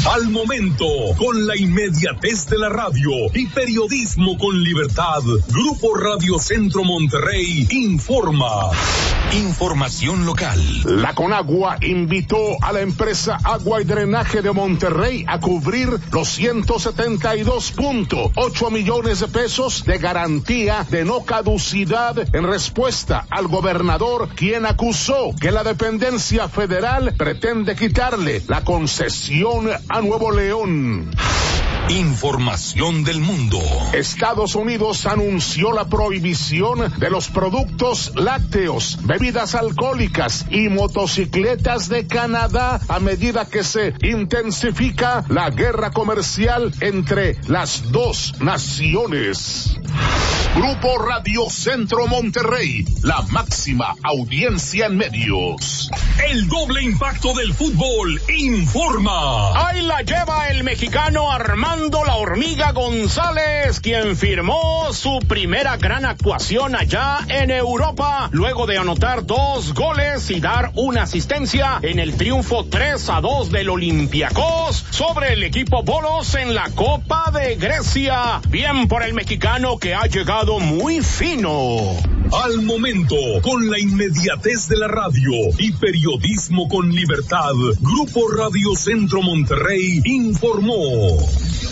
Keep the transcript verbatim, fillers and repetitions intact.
Al momento, con la inmediatez de la radio y periodismo con libertad, Grupo Radio Centro Monterrey informa. Información local. La Conagua invitó a la empresa Agua y Drenaje de Monterrey a cubrir los ciento setenta y dos punto ocho millones de pesos de garantía de no caducidad en respuesta al gobernador, quien acusó que la dependencia federal pretende quitarle la concesión a Nuevo León. Información del mundo. Estados Unidos anunció la prohibición de los productos lácteos, bebidas alcohólicas y motocicletas de Canadá a medida que se intensifica la guerra comercial entre las dos naciones. Grupo Radio Centro Monterrey, la máxima audiencia en medios. El doble impacto del fútbol informa. Ahí la lleva el mexicano Armando La Hormiga González, quien firmó su primera gran actuación allá en Europa, luego de anotar dos goles y dar una asistencia en el triunfo tres a dos del Olympiacos sobre el equipo Bolos en la Copa de Grecia. Bien por el mexicano, que ha llegado muy fino. Al momento, con la inmediatez de la radio y periodismo con libertad, Grupo Radio Centro Monterrey informó.